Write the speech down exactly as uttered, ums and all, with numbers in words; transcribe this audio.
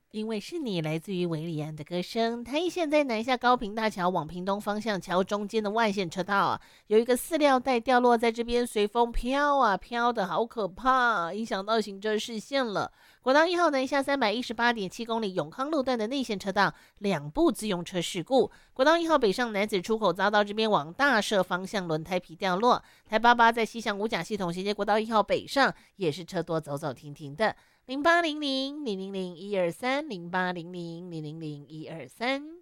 因为是你来自于韦礼安的歌声。台一线在南下高屏大桥往屏东方向桥中间的外线车道啊，有一个饲料袋掉落在这边，随风飘啊飘的好可怕啊，影响到行车视线了。国道一号南下三百一十八点七公里永康路段的内线车道，两部自用车事故。国道一号北上男子出口匝道这边往大社方向轮胎皮掉落。台八八在西向五甲系统衔接国道一号北上，也是车多走走停停的。零八零零零零零一二三零八零零零零零一二三。